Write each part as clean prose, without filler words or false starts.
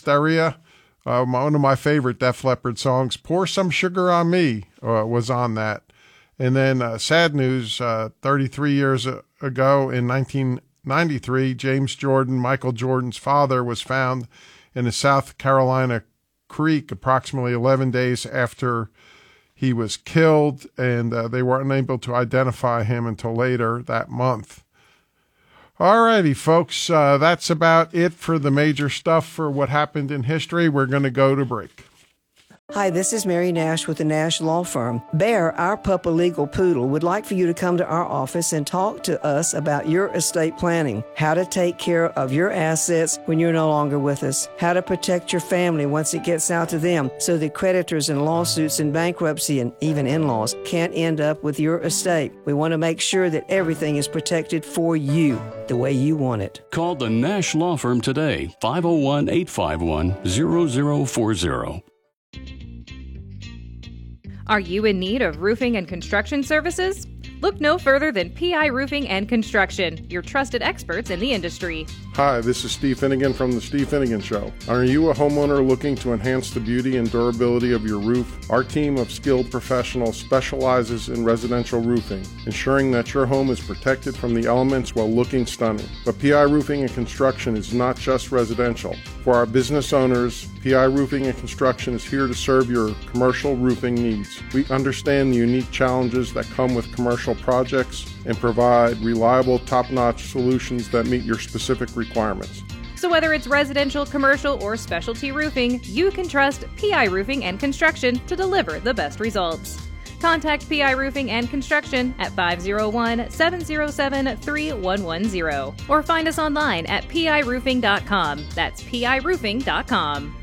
Hysteria. One of my favorite Def Leppard songs, Pour Some Sugar on Me, was on that. And then sad news, 33 years ago in 1993, James Jordan, Michael Jordan's father, was found in a South Carolina creek approximately 11 days after he was killed, and they were unable to identify him until later that month. All righty, folks, that's about it for the major stuff for what happened in history. We're going to go to break. Hi, this is Mary Nash with the Nash Law Firm. Bear, our Puppa Legal Poodle, would like for you to come to our office and talk to us about your estate planning, how to take care of your assets when you're no longer with us, how to protect your family once it gets out to them so that creditors and lawsuits and bankruptcy and even in-laws can't end up with your estate. We want to make sure that everything is protected for you the way you want it. Call the Nash Law Firm today, 501-851-0040. Are you in need of roofing and construction services? Look no further than PI Roofing and Construction, your trusted experts in the industry. Hi, this is Steve Finnegan from The Steve Finnegan Show. Are you a homeowner looking to enhance the beauty and durability of your roof? Our team of skilled professionals specializes in residential roofing, ensuring that your home is protected from the elements while looking stunning. But PI Roofing and Construction is not just residential. For our business owners, PI Roofing and Construction is here to serve your commercial roofing needs. We understand the unique challenges that come with commercial projects and provide reliable, top-notch solutions that meet your specific requirements. So whether it's residential, commercial, or specialty roofing, you can trust PI Roofing and Construction to deliver the best results. Contact PI Roofing and Construction at 501-707-3110 or find us online at piroofing.com. That's piroofing.com.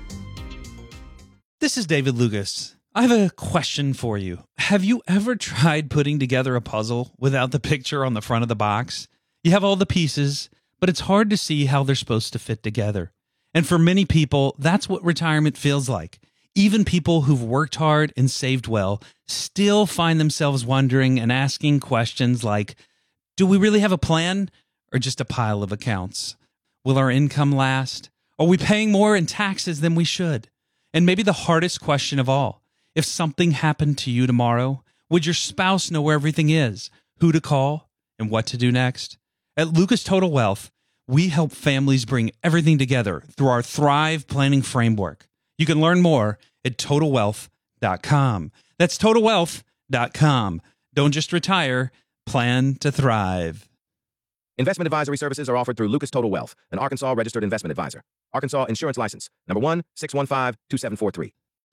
This is David Lucas. I have a question for you. Have you ever tried putting together a puzzle without the picture on the front of the box? You have all the pieces, but it's hard to see how they're supposed to fit together. And for many people, that's what retirement feels like. Even people who've worked hard and saved well still find themselves wondering and asking questions like, do we really have a plan or just a pile of accounts? Will our income last? Are we paying more in taxes than we should? And maybe the hardest question of all, if something happened to you tomorrow, would your spouse know where everything is, who to call, and what to do next? At Lucas Total Wealth, we help families bring everything together through our Thrive Planning Framework. You can learn more at TotalWealth.com. That's TotalWealth.com. Don't just retire, plan to thrive. Investment advisory services are offered through Lucas Total Wealth, an Arkansas registered investment advisor. Arkansas Insurance License, number 1-615-2743.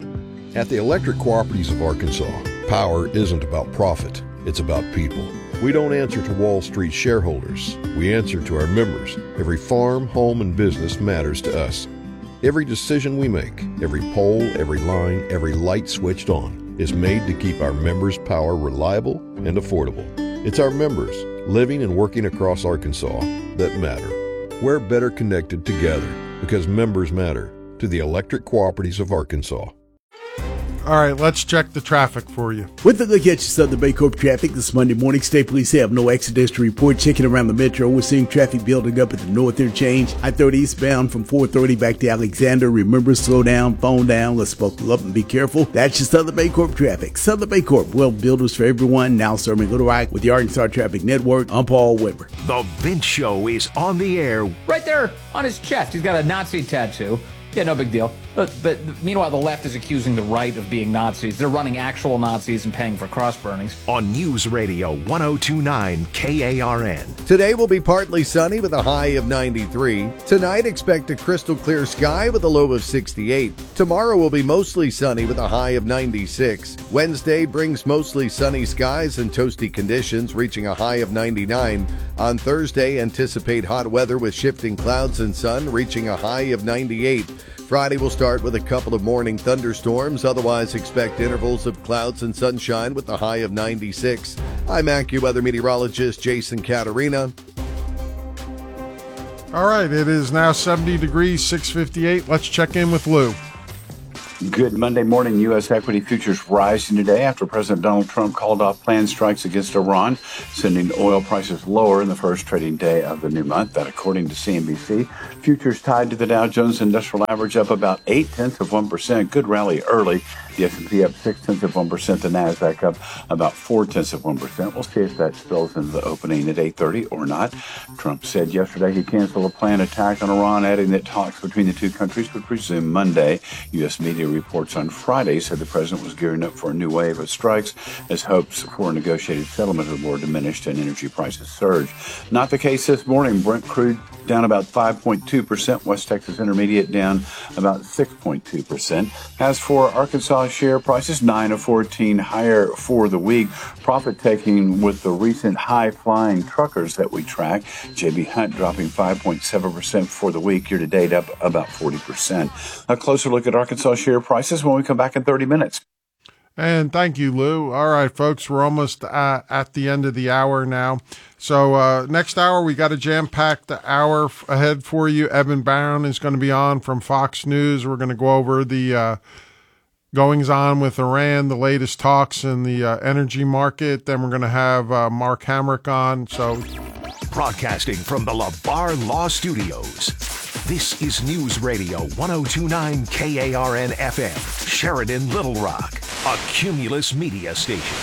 At the Electric Cooperatives of Arkansas, power isn't about profit, it's about people. We don't answer to Wall Street shareholders, we answer to our members. Every farm, home, and business matters to us. Every decision we make, every pole, every line, every light switched on is made to keep our members' power reliable and affordable. It's our members, living and working across Arkansas, that matter. We're better connected together because members matter to the Electric Cooperatives of Arkansas. All right, let's check the traffic for you. With a look at your Southern Baycorp traffic this Monday morning, State Police have no accidents to report. Checking around the metro, we're seeing traffic building up at the north interchange. I-30 eastbound from 430 back to Alexander. Remember, slow down, phone down, let's buckle up and be careful. That's your Southern Baycorp traffic. Southern Baycorp, well, builders for everyone, now serving Little Rock with the Arkansas Traffic Network. I'm Paul Weber. The Vince Show is on the air. Right there on his chest, he's got a Nazi tattoo. Yeah, no big deal. But meanwhile, the left is accusing the right of being Nazis. They're running actual Nazis and paying for cross burnings. On News Radio 1029 KARN. Today will be partly sunny with a high of 93. Tonight, expect a crystal clear sky with a low of 68. Tomorrow will be mostly sunny with a high of 96. Wednesday brings mostly sunny skies and toasty conditions, reaching a high of 99. On Thursday, anticipate hot weather with shifting clouds and sun, reaching a high of 98. Friday will start with a couple of morning thunderstorms. Otherwise, expect intervals of clouds and sunshine with a high of 96. I'm AccuWeather meteorologist Jason Caterina. All right, it is now 70 degrees, 6:58. Let's check in with Lou. Good Monday morning. U.S. equity futures rising today after President Donald Trump called off planned strikes against Iran, sending oil prices lower in the first trading day of the new month. That, according to CNBC. Futures tied to the Dow Jones Industrial Average up about 0.8%. Good rally early. The S&P up 0.6%. The Nasdaq up about 0.4%. We'll see if that spills into the opening at 8:30 or not. Trump said yesterday he canceled a planned attack on Iran, adding that talks between the two countries would resume Monday. U.S. media reports on Friday said the president was gearing up for a new wave of strikes as hopes for a negotiated settlement of the war diminished and energy prices surged. Not the case this morning. Brent crude down about 5.2%. West Texas Intermediate down about 6.2%. As for Arkansas share prices, 9 of 14 higher for the week. Profit taking with the recent high-flying truckers that we track. J.B. Hunt dropping 5.7% for the week. Year to date up about 40%. A closer look at Arkansas share prices when we come back in 30 minutes. And thank you, Lou. All right, folks, we're almost at the end of the hour now. So next hour, we got a jam-packed hour ahead for you. Evan Barron is going to be on from Fox News. We're going to go over the goings-on with Iran, the latest talks in the energy market. Then we're going to have Mark Hamrick on. So, broadcasting from the LaBar Law Studios, this is News Radio 102.9 KARN FM, Sheridan, Little Rock, a Cumulus media station.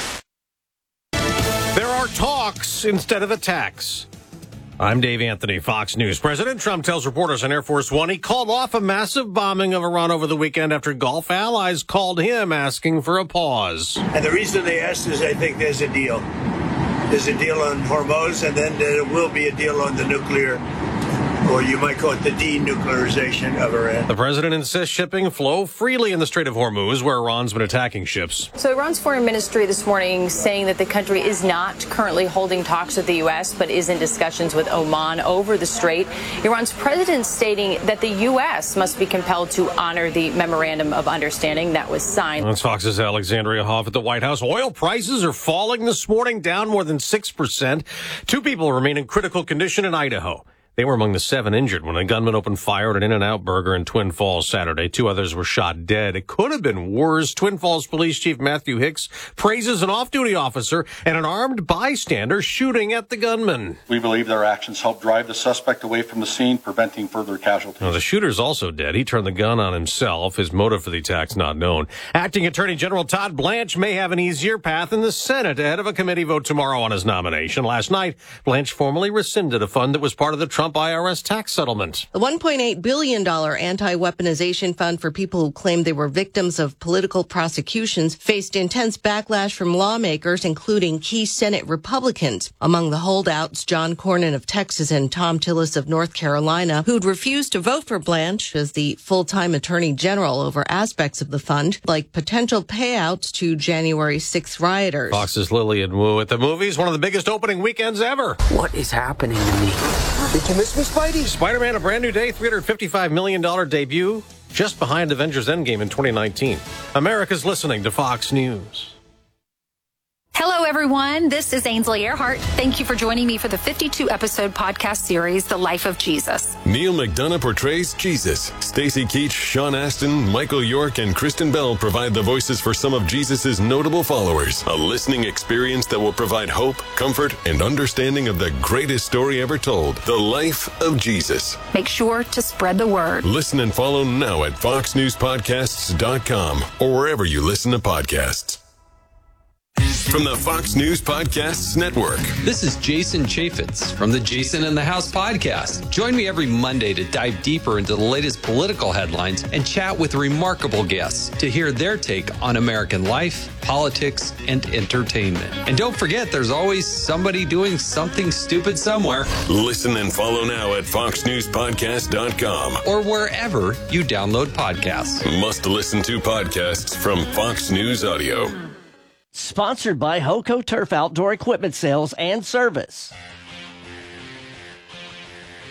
There are talks instead of attacks. I'm Dave Anthony, Fox News. President Trump tells reporters on Air Force One he called off a massive bombing of Iran over the weekend after Gulf allies called him asking for a pause. And the reason they asked is I think there's a deal. There's a deal on Hormuz, and then there will be a deal on the nuclear, or you might call it the denuclearization of Iran. The president insists shipping flow freely in the Strait of Hormuz, where Iran's been attacking ships. So Iran's foreign ministry this morning saying that the country is not currently holding talks with the U.S., but is in discussions with Oman over the strait. Iran's president stating that the U.S. must be compelled to honor the memorandum of understanding that was signed. That's Fox's Alexandria Hoff at the White House. Oil prices are falling this morning, down more than 6%. 2 people remain in critical condition in Idaho. They were among the 7 injured when a gunman opened fire at an In-N-Out Burger in Twin Falls Saturday. 2 others were shot dead. It could have been worse. Twin Falls Police Chief Matthew Hicks praises an off-duty officer and an armed bystander shooting at the gunman. We believe their actions helped drive the suspect away from the scene, preventing further casualties. Now, the shooter's also dead. He turned the gun on himself. His motive for the attack's not known. Acting Attorney General Todd Blanche may have an easier path in the Senate ahead of a committee vote tomorrow on his nomination. Last night, Blanche formally rescinded a fund that was part of the Trump IRS tax settlement. The $1.8 billion anti-weaponization fund for people who claimed they were victims of political prosecutions faced intense backlash from lawmakers, including key Senate Republicans. Among the holdouts, John Cornyn of Texas and Tom Tillis of North Carolina, who'd refused to vote for Blanche as the full-time attorney general over aspects of the fund, like potential payouts to January 6th rioters. Fox's Lillian Wu at the movies, one of the biggest opening weekends ever. What is happening to me? Did you miss me, Spidey? Spider-Man, A Brand New Day, $355 million debut, just behind Avengers Endgame in 2019. America's listening to Fox News. Hello, everyone. This is Ainsley Earhart. Thank you for joining me for the 52-episode podcast series, The Life of Jesus. Neil McDonough portrays Jesus. Stacy Keach, Sean Astin, Michael York, and Kristen Bell provide the voices for some of Jesus' notable followers. A listening experience that will provide hope, comfort, and understanding of the greatest story ever told, The Life of Jesus. Make sure to spread the word. Listen and follow now at foxnewspodcasts.com or wherever you listen to podcasts. From the Fox News Podcasts Network. This is Jason Chaffetz from the Jason in the House podcast. Join me every Monday to dive deeper into the latest political headlines and chat with remarkable guests to hear their take on American life, politics, and entertainment. And don't forget, there's always somebody doing something stupid somewhere. Listen and follow now at foxnewspodcast.com or wherever you download podcasts. Must listen to podcasts from Fox News Audio. Sponsored by Hoco Turf Outdoor Equipment Sales and Service.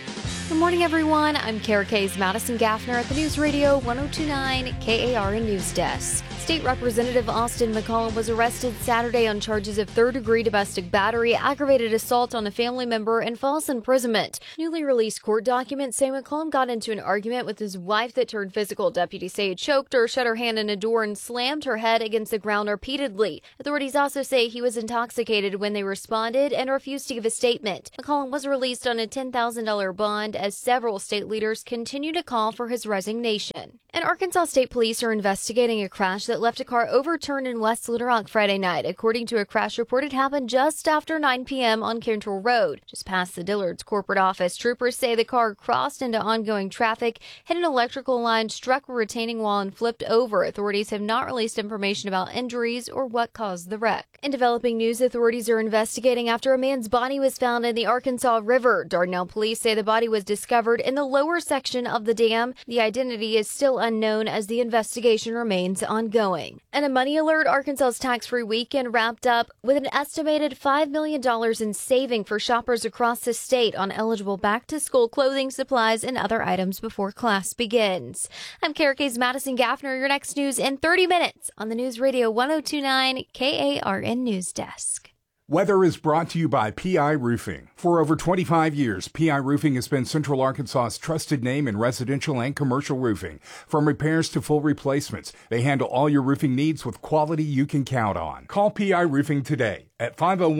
Good morning, everyone. I'm KRK's Madison Gaffner at the News Radio 1029 KARN News Desk. State Representative Austin McCollum was arrested Saturday on charges of third-degree domestic battery, aggravated assault on a family member, and false imprisonment. Newly released court documents say McCollum got into an argument with his wife that turned physical. Deputies say he choked her, shut her hand in a door, and slammed her head against the ground repeatedly. Authorities also say he was intoxicated when they responded and refused to give a statement. McCollum was released on a $10,000 bond as several state leaders continue to call for his resignation. And Arkansas State Police are investigating a crash that left a car overturned in West Little Rock Friday night. According to a crash report, it happened just after 9 p.m. on Cantrell Road, just past the Dillard's corporate office. Troopers say the car crossed into ongoing traffic, hit an electrical line, struck a retaining wall, and flipped over. Authorities have not released information about injuries or what caused the wreck. In developing news, authorities are investigating after a man's body was found in the Arkansas River. Dardanelle police say the body was discovered in the lower section of the dam. The identity is still unknown as the investigation remains ongoing. And a money alert, Arkansas's tax-free weekend wrapped up with an estimated $5 million in saving for shoppers across the state on eligible back-to-school clothing, supplies, and other items before class begins. I'm KRK's Madison Gaffner. Your next news in 30 minutes on the News Radio 1029 KARN News Desk. Weather is brought to you by PI Roofing. For over 25 years, PI Roofing has been Central Arkansas's trusted name in residential and commercial roofing. From repairs to full replacements, they handle all your roofing needs with quality you can count on. Call PI Roofing today at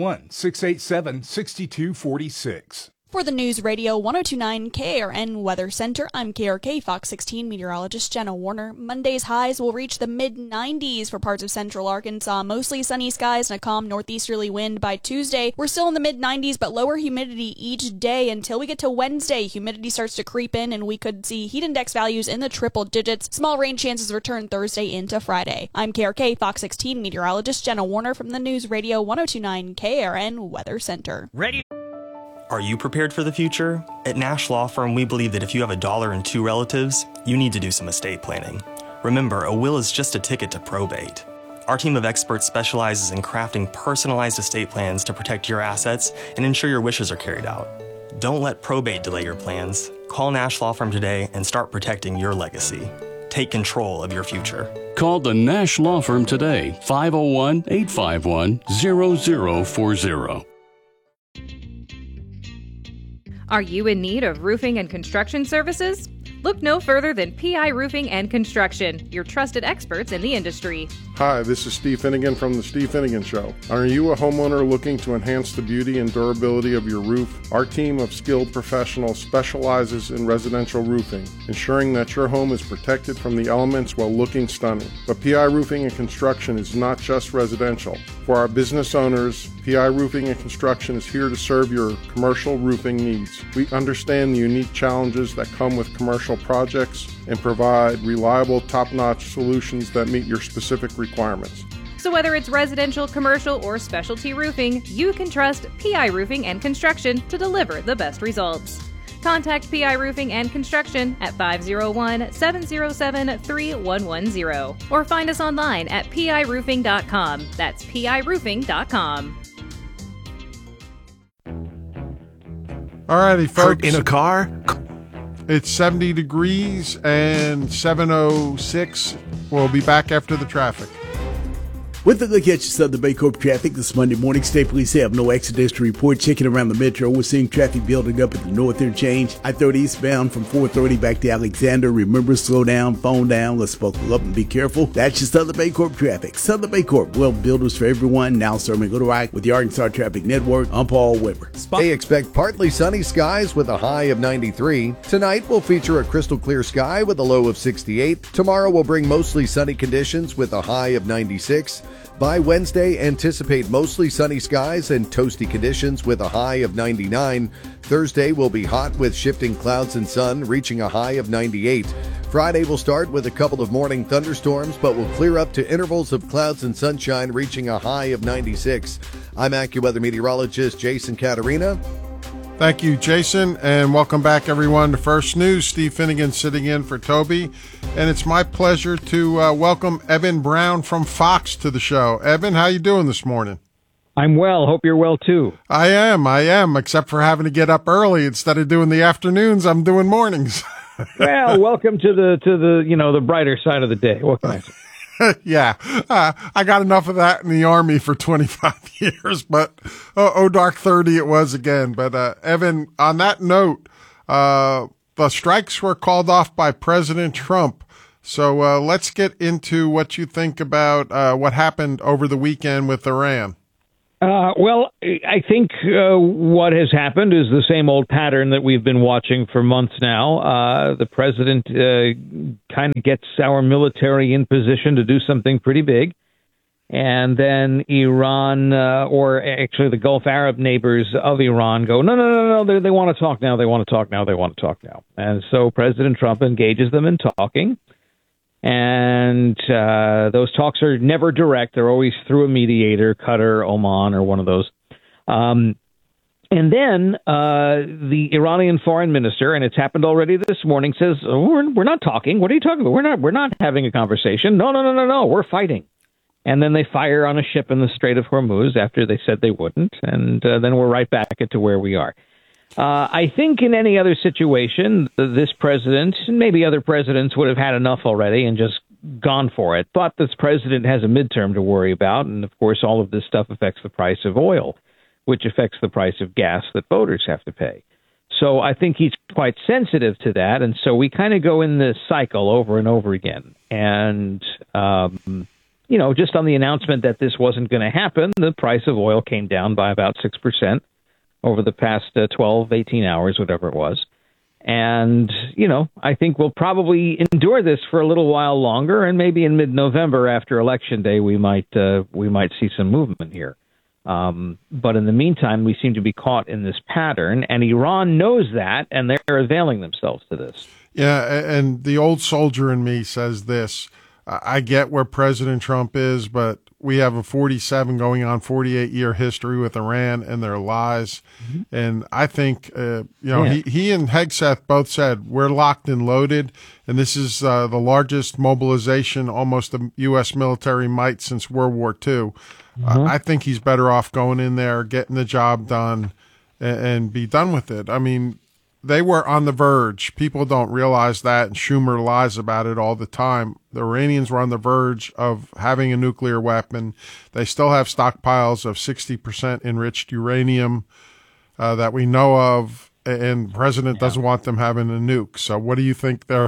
501-687-6246. For the News Radio 1029 KARN Weather Center, I'm KRK Fox 16 meteorologist Jenna Warner. Monday's highs will reach the mid-90s for parts of central Arkansas. Mostly sunny skies and a calm northeasterly wind by Tuesday. We're still in the mid-90s, but lower humidity each day until we get to Wednesday. Humidity starts to creep in, and we could see heat index values in the triple digits. Small rain chances return Thursday into Friday. I'm KRK Fox 16 meteorologist Jenna Warner from the News Radio 1029 KARN Weather Center. Ready? Are you prepared for the future? At Nash Law Firm, we believe that if you have $1 and 2 relatives, you need to do some estate planning. Remember, a will is just a ticket to probate. Our team of experts specializes in crafting personalized estate plans to protect your assets and ensure your wishes are carried out. Don't let probate delay your plans. Call Nash Law Firm today and start protecting your legacy. Take control of your future. Call the Nash Law Firm today, 501-851-0040. Are you in need of roofing and construction services? Look no further than PI Roofing and Construction, your trusted experts in the industry. Hi, this is Steve Finnegan from The Steve Finnegan Show. Are you a homeowner looking to enhance the beauty and durability of your roof? Our team of skilled professionals specializes in residential roofing, ensuring that your home is protected from the elements while looking stunning. But PI Roofing and Construction is not just residential. For our business owners, PI Roofing and Construction is here to serve your commercial roofing needs. We understand the unique challenges that come with commercial projects and provide reliable, top-notch solutions that meet your specific requirements. So whether it's residential, commercial, or specialty roofing, you can trust PI Roofing and Construction to deliver the best results. Contact PI Roofing and Construction at 501-707-3110 or find us online at piroofing.com. That's piroofing.com. Alrighty, folks. Hurt in a car? It's 70 degrees and 7:06. We'll be back after the traffic. With a look at your Southern Bay Corp traffic this Monday morning, State Police have no accidents to report. Checking around the metro, we're seeing traffic building up at the north interchange. I-30 eastbound from 430 back to Alexander. Remember, slow down, phone down, let's buckle up and be careful. That's your Southern Bay Corp traffic. Southern Bay Corp, well, builders for everyone. Now serving Little Rock with the Arkansas Traffic Network. I'm Paul Weber. They expect partly sunny skies with a high of 93. Tonight will feature a crystal clear sky with a low of 68. Tomorrow will bring mostly sunny conditions with a high of 96. By Wednesday, anticipate mostly sunny skies and toasty conditions with a high of 99. Thursday will be hot with shifting clouds and sun, reaching a high of 98. Friday will start with a couple of morning thunderstorms, but will clear up to intervals of clouds and sunshine, reaching a high of 96. I'm AccuWeather meteorologist Jason Caterina. Thank you, Jason, and welcome back, everyone, to First News. Steve Finnegan sitting in for Toby, and it's my pleasure to welcome Eben Brown from Fox to the show. Eben, how you doing this morning? I'm well. Hope you're well, too. I am, except for having to get up early. Instead of doing the afternoons, I'm doing mornings. Well, welcome to the the brighter side of the day. What can I say? Yeah, I got enough of that in the Army for 25 years, but dark 30 it was again. But Evan, on that note, the strikes were called off by President Trump. So let's get into what you think about what happened over the weekend with Iran. Well, I think what has happened is the same old pattern that we've been watching for months now. The president kind of gets our military in position to do something pretty big. And then Iran, or actually the Gulf Arab neighbors of Iran, go, no, they want to talk now, they want to talk now, they want to talk now. And so President Trump engages them in talking. And those talks are never direct. They're always through a mediator, Qatar, Oman, or one of those. And then the Iranian foreign minister, and it's happened already this morning, says, we're not talking. What are you talking about? We're not having a conversation. No, we're fighting. And then they fire on a ship in the Strait of Hormuz after they said they wouldn't. And then we're right back into where we are. I think in any other situation, this president and maybe other presidents would have had enough already and just gone for it. But this president has a midterm to worry about. And, of course, all of this stuff affects the price of oil, which affects the price of gas that voters have to pay. So I think he's quite sensitive to that. And so we kind of go in this cycle over and over again. And, just on the announcement that this wasn't going to happen, the price of oil came down by about 6%. Over the past 12, 18 hours, whatever it was. And, I think we'll probably endure this for a little while longer, and maybe in mid-November after Election Day, we might see some movement here. But in the meantime, we seem to be caught in this pattern, and Iran knows that, and they're availing themselves to this. Yeah, and the old soldier in me says this. I get where President Trump is, but we have a 47 going on 48-year history with Iran and their lies. Mm-hmm. And I think, he and Hegseth both said we're locked and loaded. And this is the largest mobilization almost of U.S. military might since World War II. Mm-hmm. I think he's better off going in there, getting the job done and be done with it. I mean, they were on the verge. People don't realize that, and Schumer lies about it all the time. The Iranians were on the verge of having a nuclear weapon. They still have stockpiles of 60% enriched uranium that we know of, and the president doesn't want them having a nuke. So what do you think they're...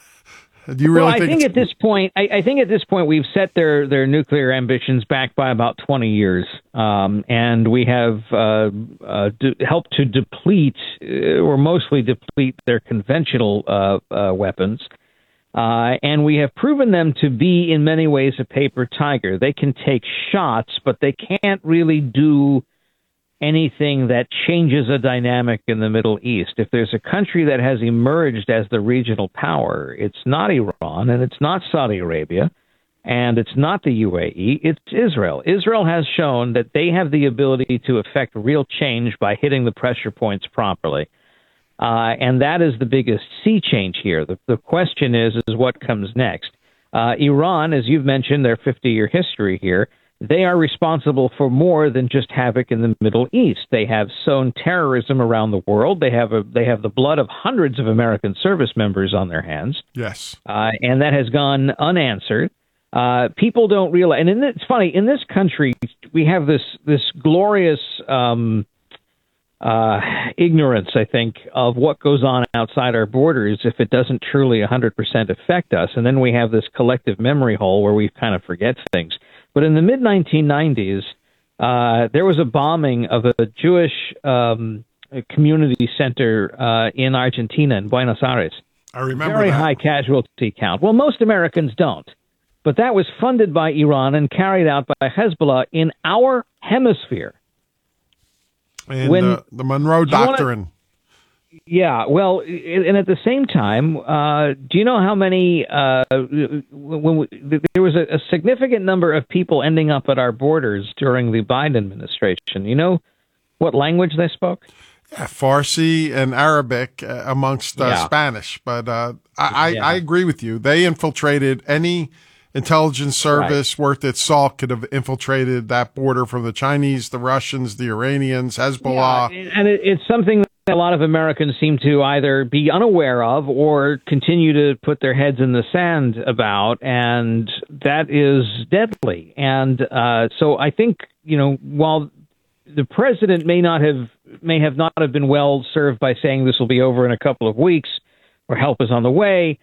Do you really think at this point, I think at this point we've set their nuclear ambitions back by about 20 years, and we have helped to deplete or mostly deplete their conventional weapons, and we have proven them to be in many ways a paper tiger. They can take shots, but they can't really do anything that changes a dynamic in the Middle East. If there's a country that has emerged as the regional power, it's not Iran, and it's not Saudi Arabia, and it's not the UAE, it's Israel. Israel has shown that they have the ability to affect real change by hitting the pressure points properly. And that is the biggest sea change here. The question is what comes next? Iran, as you've mentioned, their 50-year history here, they are responsible for more than just havoc in the Middle East. They have sown terrorism around the world. They have the blood of hundreds of American service members on their hands. Yes. And that has gone unanswered. People don't realize, and it's funny, in this country, we have this glorious ignorance, I think, of what goes on outside our borders if it doesn't truly 100% affect us. And then we have this collective memory hole where we kind of forget things. But in the mid-1990s, there was a bombing of a Jewish community center in Argentina, in Buenos Aires. I remember Very that. high casualty count. Well, most Americans don't. But that was funded by Iran and carried out by Hezbollah in our hemisphere. And the Monroe Doctrine. Yeah, well, and at the same time, do you know how many, there was a significant number of people ending up at our borders during the Biden administration. You know what language they spoke? Yeah, Farsi and Arabic amongst Spanish. But I agree with you. They infiltrated any intelligence service worth its salt could have infiltrated that border from the Chinese, the Russians, the Iranians, Hezbollah. Yeah, and it's something that a lot of Americans seem to either be unaware of or continue to put their heads in the sand about, and that is deadly. And so I think, while the president may have not been well served by saying this will be over in a couple of weeks or help is on the way,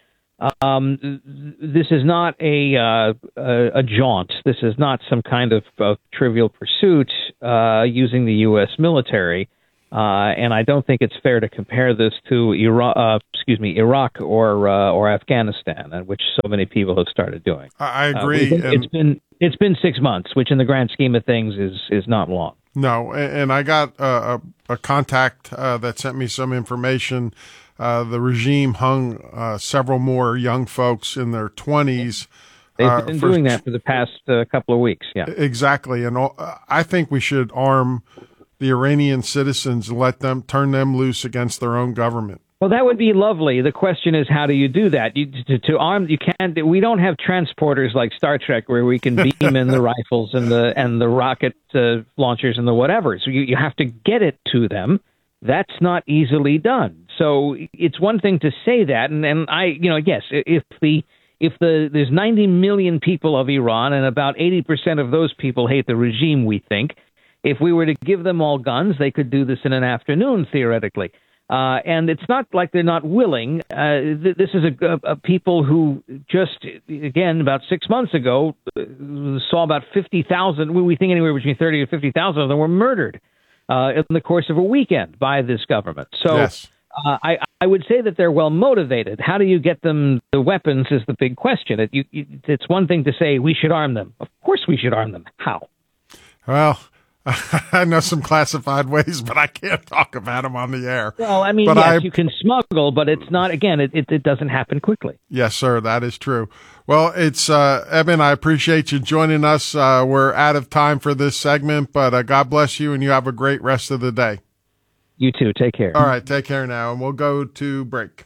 this is not a jaunt. This is not some kind of trivial pursuit using the U.S. military. And I don't think it's fair to compare this to Iraq or Afghanistan, which so many people have started doing. I agree. It's been 6 months, which in the grand scheme of things is not long. No, and I got a contact that sent me some information. The regime hung several more young folks in their 20s. They've been doing that for the past couple of weeks. Yeah, exactly. And I think we should arm the Iranian citizens and turn them loose against their own government. Well, that would be lovely. The question is, how do you do that? To arm, you can't. We don't have transporters like Star Trek where we can beam in the rifles and the rocket launchers and the whatever. So you have to get it to them. That's not easily done. So it's one thing to say that, and I, yes, if there's 90 million people of Iran and about 80% of those people hate the regime, we think. If we were to give them all guns, they could do this in an afternoon, theoretically. And it's not like they're not willing. This is a people who just, again, about 6 months ago, saw about 50,000, we think anywhere between 30 to 50,000 of them were murdered in the course of a weekend by this government. So yes. I would say that they're well motivated. How do you get them the weapons is the big question. It's one thing to say we should arm them. Of course we should arm them. How? Well, I know some classified ways, but I can't talk about them on the air. Well, I mean, yes, you can smuggle, but it's not, again, it doesn't happen quickly. Yes, sir, that is true. Well, it's, Eben, I appreciate you joining us. We're out of time for this segment, but God bless you, and you have a great rest of the day. You too. Take care. All right, take care now, and we'll go to break.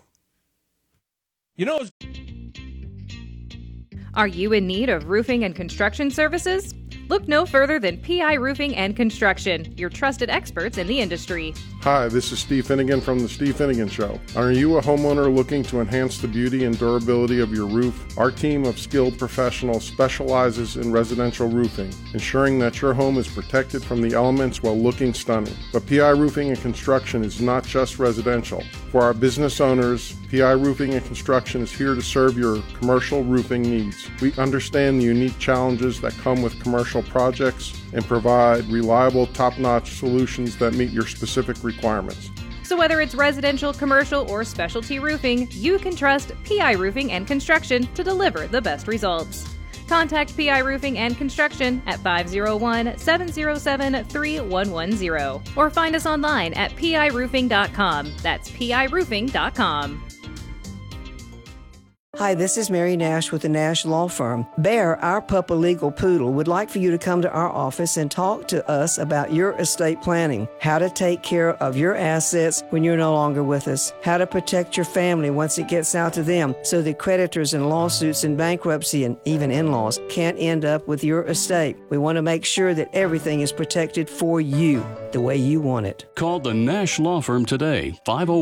Are you in need of roofing and construction services? Look no further than PI Roofing and Construction, your trusted experts in the industry. Hi, this is Steve Finnegan from The Steve Finnegan Show. Are you a homeowner looking to enhance the beauty and durability of your roof? Our team of skilled professionals specializes in residential roofing, ensuring that your home is protected from the elements while looking stunning. But PI Roofing and Construction is not just residential. For our business owners, PI Roofing and Construction is here to serve your commercial roofing needs. We understand the unique challenges that come with commercial projects and provide reliable, top-notch solutions that meet your specific requirements. So whether it's residential, commercial, or specialty roofing, you can trust PI Roofing and Construction to deliver the best results. Contact PI Roofing and Construction at 501-707-3110 or find us online at piroofing.com. That's piroofing.com. Hi, this is Mary Nash with the Nash Law Firm. Bear, our Puppa Legal Poodle, would like for you to come to our office and talk to us about your estate planning, how to take care of your assets when you're no longer with us, how to protect your family once it gets out to them so that creditors and lawsuits and bankruptcy and even in-laws can't end up with your estate. We want to make sure that everything is protected for you the way you want it. Call the Nash Law Firm today,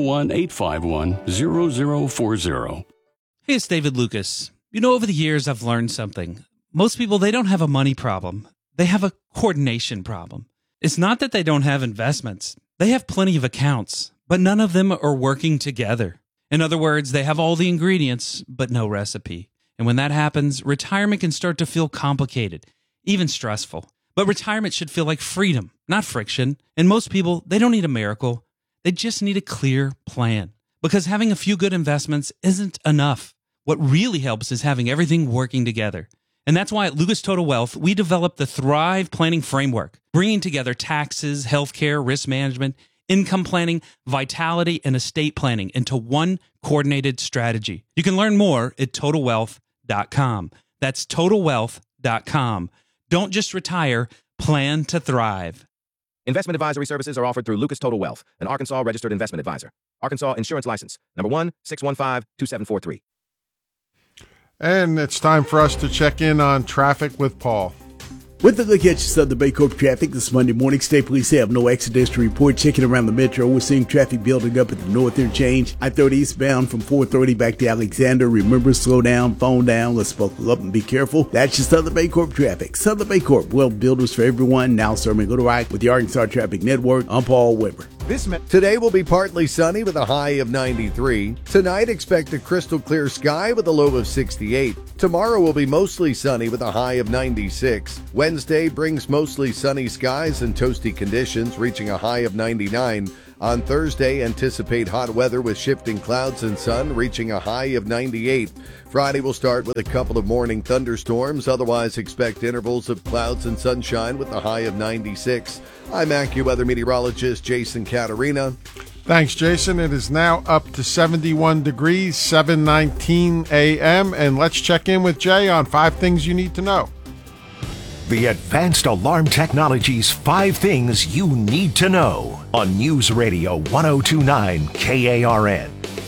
501-851-0040. Hey, it's David Lucas. Over the years, I've learned something. Most people, they don't have a money problem. They have a coordination problem. It's not that they don't have investments. They have plenty of accounts, but none of them are working together. In other words, they have all the ingredients, but no recipe. And when that happens, retirement can start to feel complicated, even stressful. But retirement should feel like freedom, not friction. And most people, they don't need a miracle. They just need a clear plan. Because having a few good investments isn't enough. What really helps is having everything working together. And that's why at Lucas Total Wealth, we developed the Thrive Planning Framework, bringing together taxes, healthcare, risk management, income planning, vitality, and estate planning into one coordinated strategy. You can learn more at TotalWealth.com. That's TotalWealth.com. Don't just retire, plan to thrive. Investment advisory services are offered through Lucas Total Wealth, an Arkansas registered investment advisor. Arkansas Insurance License, number 1-615-2743. And it's time for us to check in on traffic with Paul. With a look at your Southern Baycorp traffic this Monday morning, State Police have no accidents to report. Checking around the metro, we're seeing traffic building up at the north interchange. I-30 eastbound from 430 back to Alexander. Remember, slow down, phone down, let's buckle up and be careful. That's your Southern Baycorp traffic. Southern Baycorp, well, builders for everyone. Now serving Little Rock with the Arkansas Traffic Network. I'm Paul Weber. Today will be partly sunny with a high of 93. Tonight, expect a crystal clear sky with a low of 68. Tomorrow will be mostly sunny with a high of 96. Wednesday brings mostly sunny skies and toasty conditions, reaching a high of 99. On Thursday, anticipate hot weather with shifting clouds and sun, reaching a high of 98. Friday will start with a couple of morning thunderstorms. Otherwise, expect intervals of clouds and sunshine with a high of 96. I'm AccuWeather meteorologist Jason Caterina. Thanks, Jason. It is now up to 71 degrees, 7:19 a.m. And let's check in with Jay on 5 things you need to know. The Advanced Alarm Technologies 5 Things You Need to Know on News Radio 1029 KARN.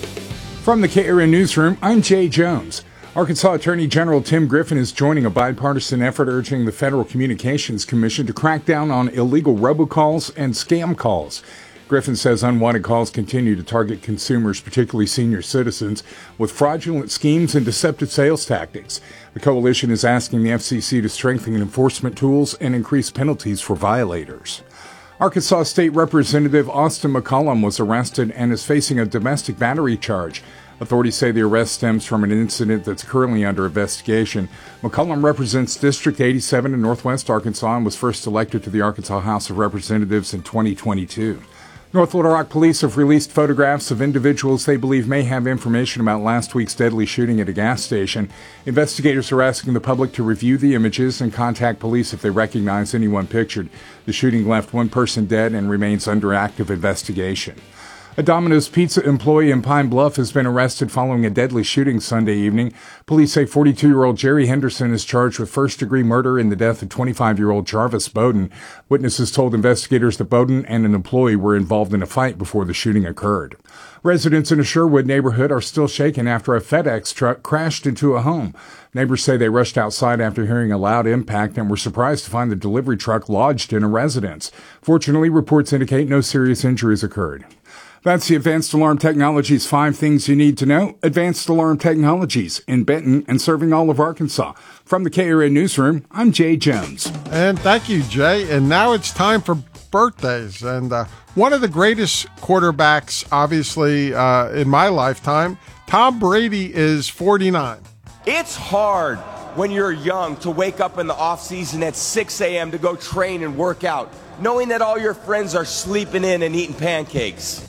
From the KARN Newsroom, I'm Jay Jones. Arkansas Attorney General Tim Griffin is joining a bipartisan effort urging the Federal Communications Commission to crack down on illegal robocalls and scam calls. Griffin says unwanted calls continue to target consumers, particularly senior citizens, with fraudulent schemes and deceptive sales tactics. The coalition is asking the FCC to strengthen enforcement tools and increase penalties for violators. Arkansas State Representative Austin McCollum was arrested and is facing a domestic battery charge. Authorities say the arrest stems from an incident that's currently under investigation. McCollum represents District 87 in Northwest Arkansas and was first elected to the Arkansas House of Representatives in 2022. North Little Rock police have released photographs of individuals they believe may have information about last week's deadly shooting at a gas station. Investigators are asking the public to review the images and contact police if they recognize anyone pictured. The shooting left one person dead and remains under active investigation. A Domino's Pizza employee in Pine Bluff has been arrested following a deadly shooting Sunday evening. Police say 42-year-old Jerry Henderson is charged with first-degree murder in the death of 25-year-old Jarvis Bowden. Witnesses told investigators that Bowden and an employee were involved in a fight before the shooting occurred. Residents in a Sherwood neighborhood are still shaken after a FedEx truck crashed into a home. Neighbors say they rushed outside after hearing a loud impact and were surprised to find the delivery truck lodged in a residence. Fortunately, reports indicate no serious injuries occurred. That's the Advanced Alarm Technologies 5 Things You Need to Know. Advanced Alarm Technologies in Benton and serving all of Arkansas. From the KARN Newsroom, I'm Jay Jones. And thank you, Jay. And now it's time for birthdays. And one of the greatest quarterbacks, obviously, in my lifetime, Tom Brady is 49. It's hard when you're young to wake up in the off season at 6 a.m. to go train and work out, knowing that all your friends are sleeping in and eating pancakes.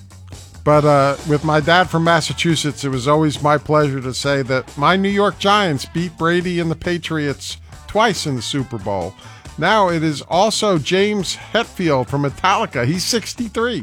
But with my dad from Massachusetts, it was always my pleasure to say that my New York Giants beat Brady and the Patriots twice in the Super Bowl. Now it is also James Hetfield from Metallica. He's 63.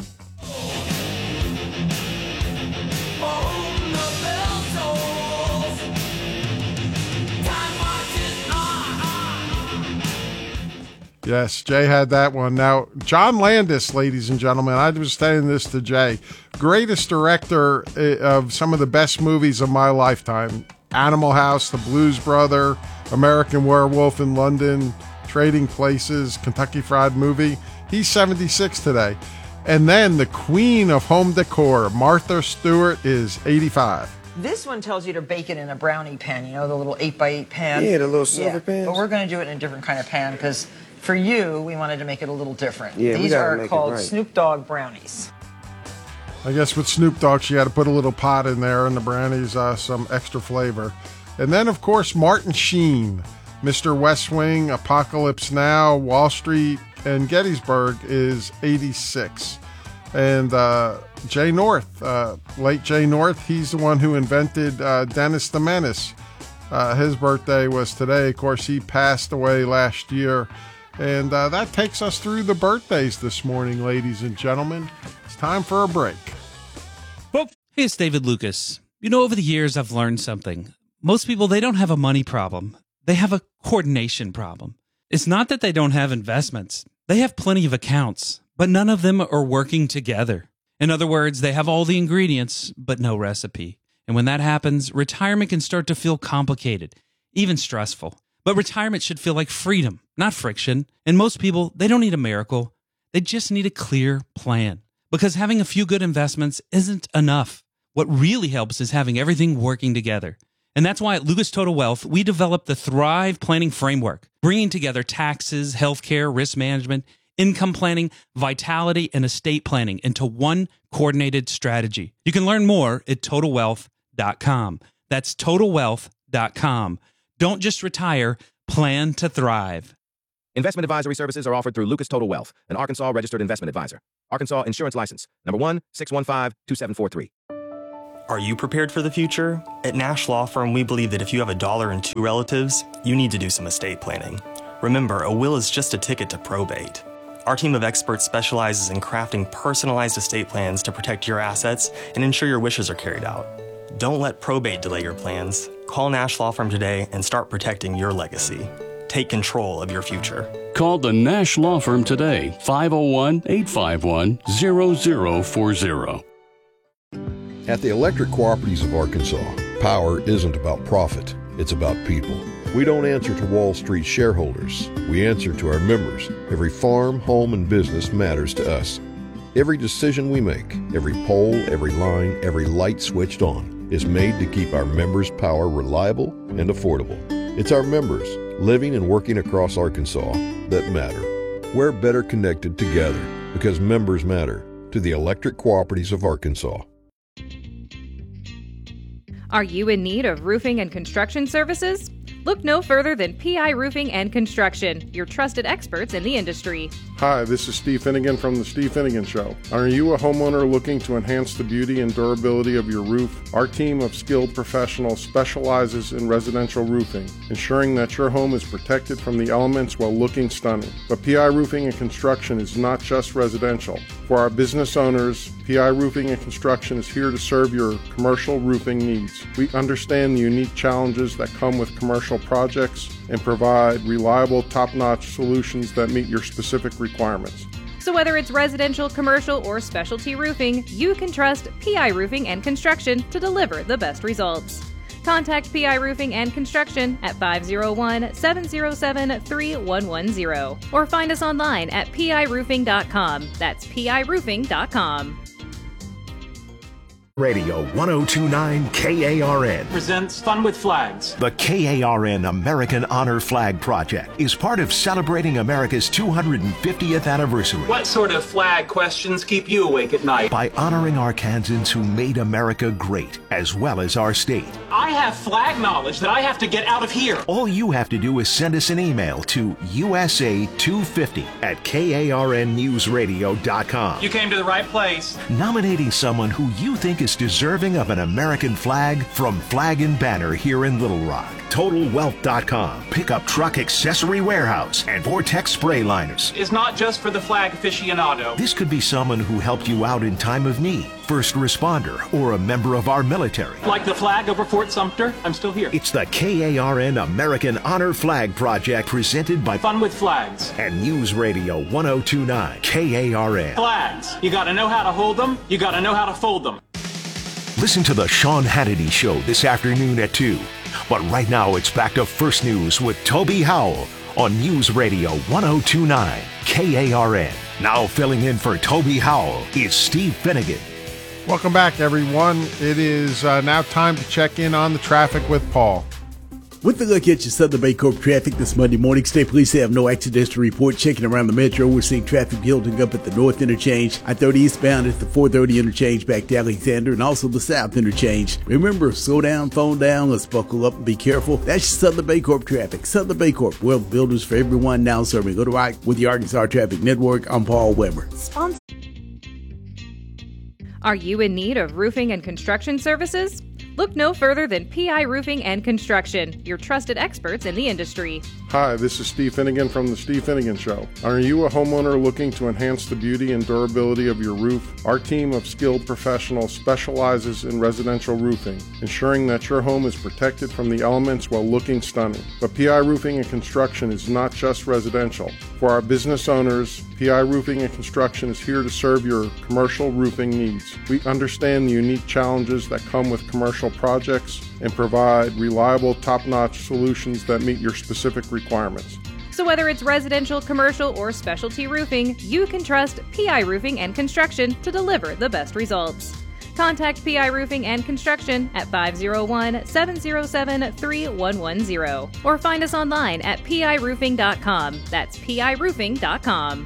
Yes, Jay had that one. Now, John Landis, ladies and gentlemen, I was saying this to Jay, greatest director of some of the best movies of my lifetime. Animal House, The Blues Brother, American Werewolf in London, Trading Places, Kentucky Fried Movie. He's 76 today. And then the queen of home decor, Martha Stewart, is 85. This one tells you to bake it in a brownie pan, you know, the little 8x8 pan. Yeah, the little silver pans. But we're going to do it in a different kind of pan because for you, we wanted to make it a little different. Yeah, these are called Snoop Dogg brownies. I guess with Snoop Dogg, she had to put a little pot in there and the brownies, some extra flavor. And then, of course, Martin Sheen, Mr. West Wing, Apocalypse Now, Wall Street, and Gettysburg is 86. And Jay North, late Jay North, he's the one who invented Dennis the Menace. His birthday was today. Of course, he passed away last year. And that takes us through the birthdays this morning, ladies and gentlemen. It's time for a break. Hey, it's David Lucas. You know, over the years, I've learned something. Most people, they don't have a money problem. They have a coordination problem. It's not that they don't have investments. They have plenty of accounts, but none of them are working together. In other words, they have all the ingredients, but no recipe. And when that happens, retirement can start to feel complicated, even stressful. But retirement should feel like freedom, not friction. And most people, they don't need a miracle. They just need a clear plan. Because having a few good investments isn't enough. What really helps is having everything working together. And that's why at Lucas Total Wealth, we developed the Thrive Planning Framework, bringing together taxes, healthcare, risk management, income planning, vitality, and estate planning into one coordinated strategy. You can learn more at TotalWealth.com. That's TotalWealth.com. Don't just retire, plan to thrive. Investment advisory services are offered through Lucas Total Wealth, an Arkansas registered investment advisor. Arkansas Insurance License, number 1-615-2743. Are you prepared for the future? At Nash Law Firm, we believe that if you have a dollar and two relatives, you need to do some estate planning. Remember, a will is just a ticket to probate. Our team of experts specializes in crafting personalized estate plans to protect your assets and ensure your wishes are carried out. Don't let probate delay your plans. Call Nash Law Firm today and start protecting your legacy. Take control of your future. Call the Nash Law Firm today, 501-851-0040. At the Electric Cooperatives of Arkansas, power isn't about profit, it's about people. We don't answer to Wall Street shareholders. We answer to our members. Every farm, home, and business matters to us. Every decision we make, every pole, every line, every light switched on is made to keep our members' power reliable and affordable. It's our members, living and working across Arkansas, that matter. We're better connected together because members matter to the Electric Cooperatives of Arkansas. Are you in need of roofing and construction services? Look no further than PI Roofing and Construction, your trusted experts in the industry. Hi, this is Steve Finnegan from The Steve Finnegan Show. Are you a homeowner looking to enhance the beauty and durability of your roof? Our team of skilled professionals specializes in residential roofing, ensuring that your home is protected from the elements while looking stunning. But PI Roofing and Construction is not just residential. For our business owners, PI Roofing and Construction is here to serve your commercial roofing needs. We understand the unique challenges that come with commercial projects and provide reliable, top-notch solutions that meet your specific requirements. So whether it's residential, commercial, or specialty roofing, you can trust PI Roofing and Construction to deliver the best results. Contact PI Roofing and Construction at 501-707-3110 or find us online at piroofing.com. That's piroofing.com. Radio 1029 KARN presents Fun with Flags. The KARN American Honor Flag Project is part of celebrating America's 250th anniversary. What sort of flag questions keep you awake at night? By honoring Arkansans who made America great, as well as our state. I have flag knowledge that I have to get out of here. All you have to do is send us an email to USA250@KARNnewsradio.com. You came to the right place. Nominating someone who you think is deserving of an American flag from Flag and Banner here in Little Rock. TotalWealth.com, Pickup Truck Accessory Warehouse, and Vortex Spray Liners. It's not just for the flag aficionado. This could be someone who helped you out in time of need, first responder, or a member of our military. Like the flag over Fort Sumter, I'm still here. It's the KARN American Honor Flag Project presented by Fun with Flags and News Radio 1029 KARN. Flags. You gotta know how to hold them, you gotta know how to fold them. Listen to the Sean Hannity Show this afternoon at 2. But right now it's back to First News with Toby Howell on News Radio 1029 KARN. Now filling in for Toby Howell is Steve Finnegan. Welcome back, everyone. It is now time to check in on the traffic with Paul. With a look at your Southern Bay Corp traffic this Monday morning, state police have no accidents to report. Checking around the metro, we're seeing traffic building up at the north interchange, I-30 eastbound at the 430 interchange back to Alexander, and also the south interchange. Remember, slow down, phone down, let's buckle up and be careful. That's your Southern Bay Corp traffic. Southern Bay Corp, wealth builders for everyone, now serving. Go to right with the Arkansas Traffic Network. I'm Paul Weber. Are you in need of roofing and construction services? Look no further than PI Roofing and Construction, your trusted experts in the industry. Hi, this is Steve Finnegan from The Steve Finnegan Show. Are you a homeowner looking to enhance the beauty and durability of your roof? Our team of skilled professionals specializes in residential roofing, ensuring that your home is protected from the elements while looking stunning. But PI Roofing and Construction is not just residential. For our business owners, PI PI Roofing and Construction is here to serve your commercial roofing needs. We understand the unique challenges that come with commercial projects and provide reliable, top-notch solutions that meet your specific requirements. So whether it's residential, commercial, or specialty roofing, you can trust PI Roofing and Construction to deliver the best results. Contact PI Roofing and Construction at 501-707-3110 or find us online at piroofing.com. That's piroofing.com.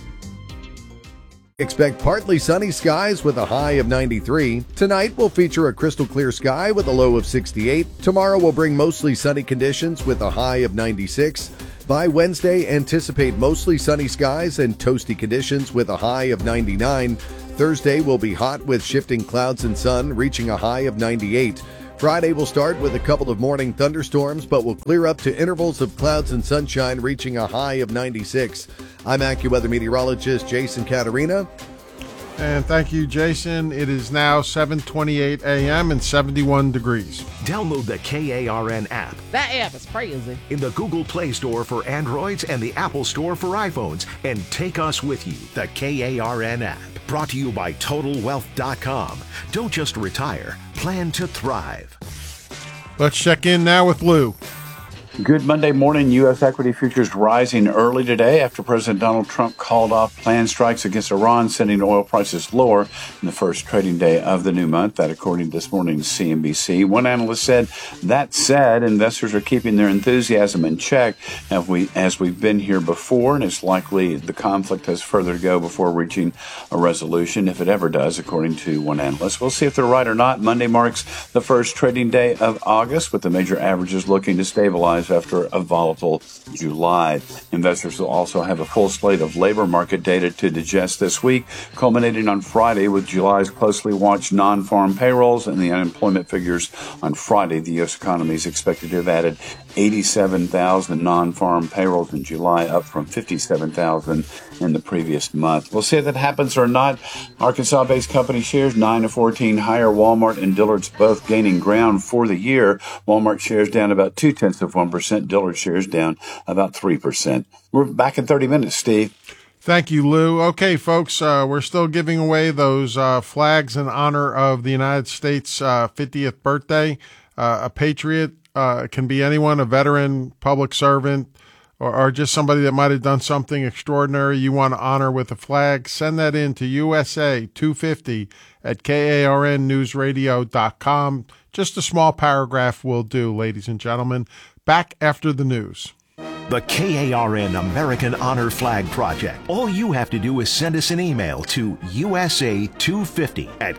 Expect partly sunny skies with a high of 93. Tonight will feature a crystal clear sky with a low of 68. Tomorrow will bring mostly sunny conditions with a high of 96. By Wednesday, anticipate mostly sunny skies and toasty conditions with a high of 99. Thursday will be hot with shifting clouds and sun, reaching a high of 98. Friday will start with a couple of morning thunderstorms, but will clear up to intervals of clouds and sunshine, reaching a high of 96. I'm AccuWeather meteorologist Jason Caterina. And thank you, Jason. It is now 7:28 a.m. and 71 degrees. Download the KARN app. That app is crazy. In the Google Play Store for Androids and the Apple Store for iPhones. And take us with you. The KARN app. Brought to you by TotalWealth.com. Don't just retire. Plan to thrive. Let's check in now with Lou. Good Monday morning. U.S. equity futures rising early today after President Donald Trump called off planned strikes against Iran, sending oil prices lower in the first trading day of the new month. That according to this morning's CNBC. One analyst said, that said, investors are keeping their enthusiasm in check as we've been here before, and it's likely the conflict has further to go before reaching a resolution, if it ever does, according to one analyst. We'll see if they're right or not. Monday marks the first trading day of August, with the major averages looking to stabilize after a volatile July. Investors will also have a full slate of labor market data to digest this week, culminating on Friday with July's closely watched non-farm payrolls and the unemployment figures on Friday. The U.S. economy is expected to have added 87,000 non-farm payrolls in July, up from 57,000 in the previous month. We'll see if that happens or not. Arkansas-based company shares 9 to 14 higher. Walmart and Dillard's both gaining ground for the year. Walmart shares down about 0.2%. Dillard shares down about 3%. We're back in 30 minutes, Steve. Thank you, Lou. Okay, folks, we're still giving away those flags in honor of the United States' 50th birthday. A patriot can be anyone, a veteran, public servant, or just somebody that might have done something extraordinary you want to honor with a flag. Send that in to USA 250 at KARNnewsradio.com. Just a small paragraph will do, ladies and gentlemen. Back after the news. The KARN American Honor Flag Project. All you have to do is send us an email to USA250 at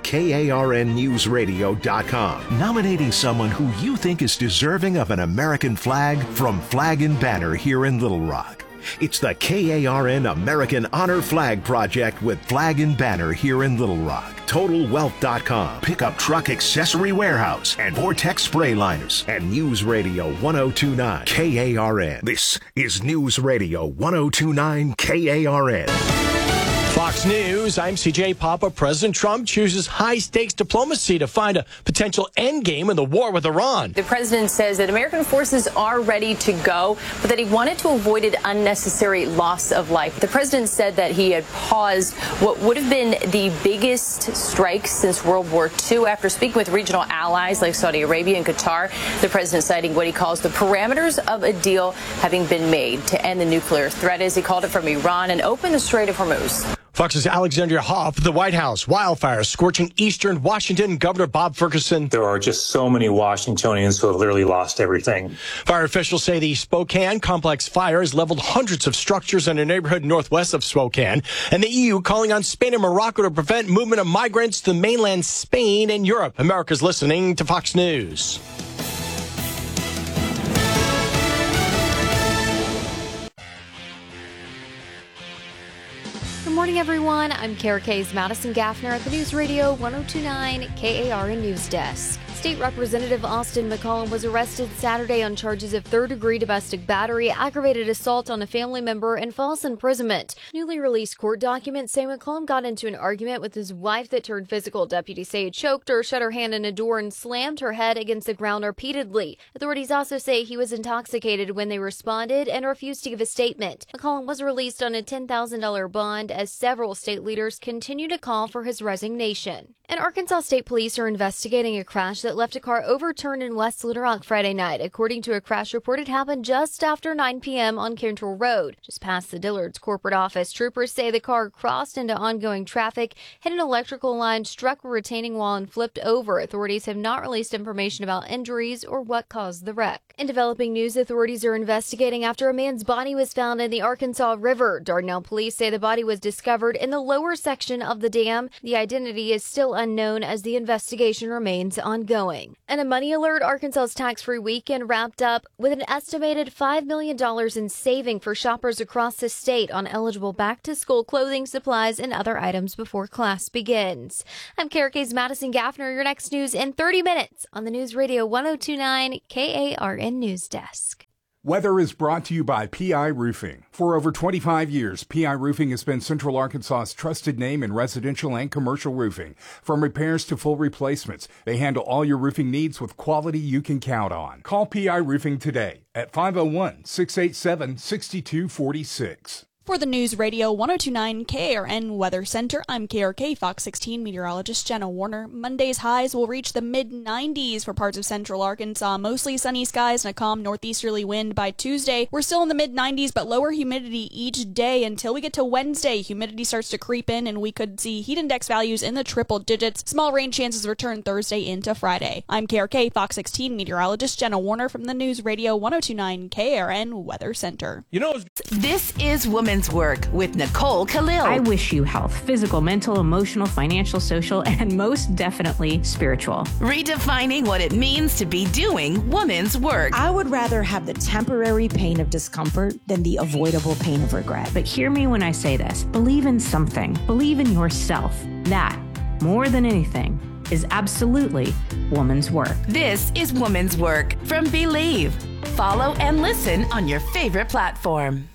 KARNnewsradio.com, nominating someone who you think is deserving of an American flag from Flag and Banner here in Little Rock. It's the KARN American Honor Flag Project with Flag and Banner here in Little Rock. TotalWealth.com, Pickup Truck Accessory Warehouse, and Vortex Spray Liners, and News Radio 1029 KARN. This is News Radio 1029 KARN. Fox News, I'm CJ Papa. President Trump chooses high-stakes diplomacy to find a potential endgame in the war with Iran. The president says that American forces are ready to go, but that he wanted to avoid an unnecessary loss of life. The president said that he had paused what would have been the biggest strike since World War II after speaking with regional allies like Saudi Arabia and Qatar. The president citing what he calls the parameters of a deal having been made to end the nuclear threat, as he called it, from Iran and open the Strait of Hormuz. Fox's Alexandria Hoff, the White House, wildfires scorching eastern Washington. Governor Bob Ferguson. There are just so many Washingtonians who have literally lost everything. Fire officials say the Spokane complex fire has leveled hundreds of structures in a neighborhood northwest of Spokane. And the EU calling on Spain and Morocco to prevent movement of migrants to mainland Spain and Europe. America's listening to Fox News. Good morning, everyone. I'm Kara K's Madison Gaffner at the News Radio 1029 KARN News Desk. State Representative Austin McCollum was arrested Saturday on charges of third-degree domestic battery, aggravated assault on a family member, and false imprisonment. Newly released court documents say McCollum got into an argument with his wife that turned physical. Deputies say he choked her, shut her hand in a door, and slammed her head against the ground repeatedly. Authorities also say he was intoxicated when they responded and refused to give a statement. McCollum was released on a $10,000 bond as several state leaders continue to call for his resignation. And Arkansas State Police are investigating a crash that left a car overturned in West Little Rock Friday night. According to a crash report, it happened just after 9 p.m. on Cantrell Road, just past the Dillard's corporate office. Troopers say the car crossed into ongoing traffic, hit an electrical line, struck a retaining wall, and flipped over. Authorities have not released information about injuries or what caused the wreck. In developing news, authorities are investigating after a man's body was found in the Arkansas River. Dardanelle police say the body was discovered in the lower section of the dam. The identity is still unknown as the investigation remains ongoing. And a money alert, Arkansas's tax-free weekend wrapped up with an estimated $5 million in saving for shoppers across the state on eligible back-to-school clothing, supplies, and other items before class begins. I'm KRK's Madison Gaffner. Your next news in 30 minutes on the News Radio 1029 KARN News Desk. Weather is brought to you by PI Roofing. For over 25 years, PI Roofing has been Central Arkansas's trusted name in residential and commercial roofing. From repairs to full replacements, they handle all your roofing needs with quality you can count on. Call PI Roofing today at 501-687-6246. For the News Radio 1029 KARN Weather Center, I'm KRK Fox 16 meteorologist Jenna Warner. Monday's highs will reach the mid-90s for parts of central Arkansas. Mostly sunny skies and a calm northeasterly wind by Tuesday. We're still in the mid-90s, but lower humidity each day until we get to Wednesday. Humidity starts to creep in, and we could see heat index values in the triple digits. Small rain chances return Thursday into Friday. I'm KRK Fox 16 meteorologist Jenna Warner from the News Radio 1029 KARN Weather Center. This is Women's Work with Nicole Khalil. I wish you health, physical, mental, emotional, financial, social, and most definitely spiritual. Redefining what it means to be doing women's work. I would rather have the temporary pain of discomfort than the avoidable pain of regret. But hear me when I say this. Believe in something. Believe in yourself. That, more than anything, is absolutely woman's work. This is Women's Work from Believe. Follow and listen on your favorite platform.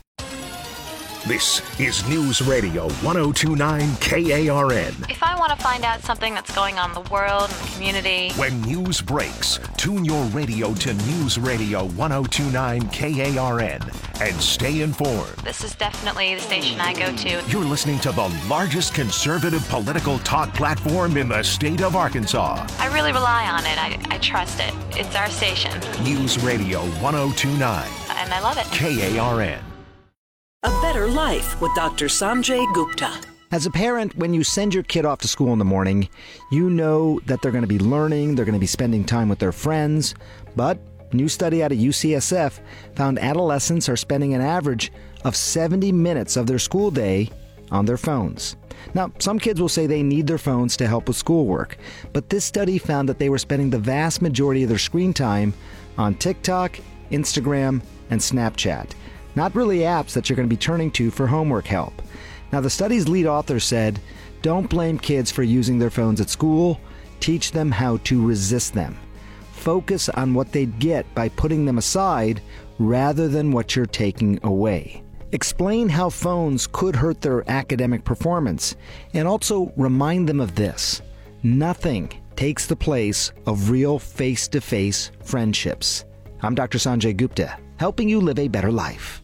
This is News Radio 1029 KARN. If I want to find out something that's going on in the world and the community. When news breaks, tune your radio to News Radio 1029 KARN and stay informed. This is definitely the station I go to. You're listening to the largest conservative political talk platform in the state of Arkansas. I really rely on it. I trust it. It's our station. News Radio 1029. And I love it. KARN. A Better Life with Dr. Sanjay Gupta. As a parent, when you send your kid off to school in the morning, you know that they're going to be learning, they're going to be spending time with their friends. But a new study out of UCSF found adolescents are spending an average of 70 minutes of their school day on their phones. Now, some kids will say they need their phones to help with schoolwork, but this study found that they were spending the vast majority of their screen time on TikTok, Instagram, and Snapchat. Not really apps that you're going to be turning to for homework help. Now, the study's lead author said, don't blame kids for using their phones at school. Teach them how to resist them. Focus on what they'd get by putting them aside rather than what you're taking away. Explain how phones could hurt their academic performance, and also remind them of this. Nothing takes the place of real face-to-face friendships. I'm Dr. Sanjay Gupta, helping you live a better life.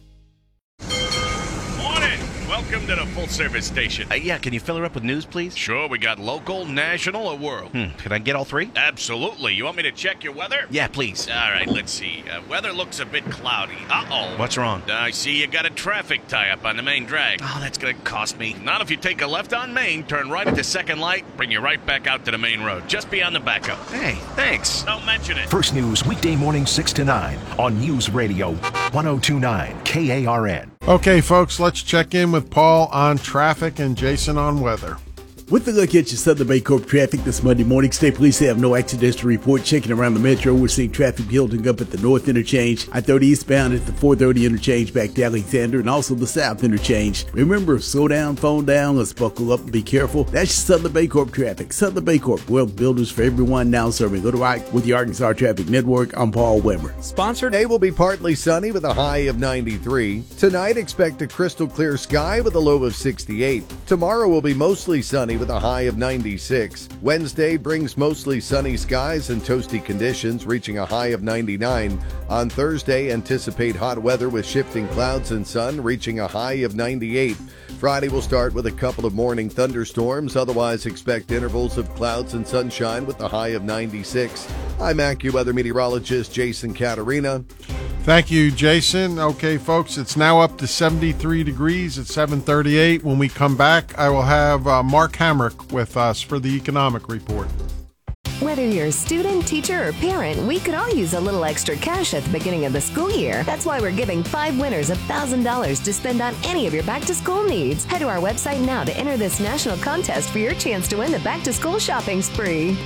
Welcome to the full-service station. Yeah, can you fill her up with news, please? Sure, we got local, national, or world. Can I get all three? Absolutely. You want me to check your weather? Yeah, please. All right, let's see. Weather looks a bit cloudy. Uh-oh. What's wrong? I see you got a traffic tie-up on the main drag. Oh, that's going to cost me. Not if you take a left on Main, turn right at the second light, bring you right back out to the main road, just beyond the backup. Hey, thanks. Don't mention it. First News, weekday morning 6 to 9 on News Radio 1029 KARN. Okay, folks, let's check in with Paul on traffic and Jason on weather. With a look at your Southern Baycorp traffic this Monday morning, State Police have no accidents to report. Checking around the metro, we're seeing traffic building up at the North Interchange, I-30 eastbound at the 430 Interchange back to Alexander, and also the South Interchange. Remember, slow down, phone down, let's buckle up and be careful. That's your Southern Baycorp traffic. Southern Baycorp, wealth builders for everyone, now serving Little Rock with the Arkansas Traffic Network. I'm Paul Weber. Sponsored. Today will be partly sunny with a high of 93. Tonight, expect a crystal clear sky with a low of 68. Tomorrow will be mostly sunny with a high of 96. Wednesday brings mostly sunny skies and toasty conditions, reaching a high of 99. On Thursday, anticipate hot weather with shifting clouds and sun, reaching a high of 98. Friday will start with a couple of morning thunderstorms. Otherwise, expect intervals of clouds and sunshine with a high of 96. I'm AccuWeather meteorologist Jason Caterina. Thank you, Jason. Okay, folks, it's now up to 73 degrees at 7:38. When we come back, I will have Mark Hamrick with us for the economic report. Whether you're a student, teacher, or parent, we could all use a little extra cash at the beginning of the school year. That's why we're giving 5 winners $1,000 to spend on any of your back-to-school needs. Head to our website now to enter this national contest for your chance to win the back-to-school shopping spree.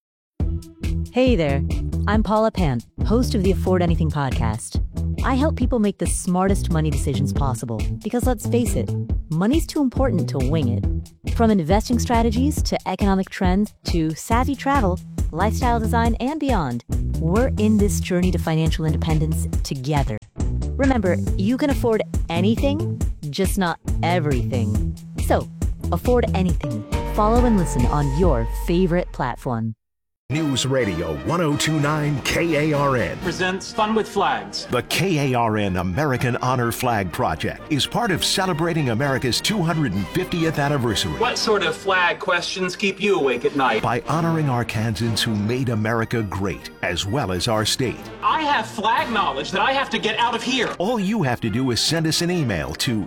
Hey there, I'm Paula Pant, host of the Afford Anything podcast. I help people make the smartest money decisions possible because, let's face it, money's too important to wing it. From investing strategies to economic trends to savvy travel, lifestyle design, and beyond, we're in this journey to financial independence together. Remember, you can afford anything, just not everything. So, afford anything. Follow and listen on your favorite platform. News Radio 1029 KARN presents Fun with Flags. The KARN American Honor Flag Project is part of celebrating America's 250th anniversary. What sort of flag questions keep you awake at night? By honoring Arkansans who made America great, as well as our state. I have flag knowledge that I have to get out of here. All you have to do is send us an email to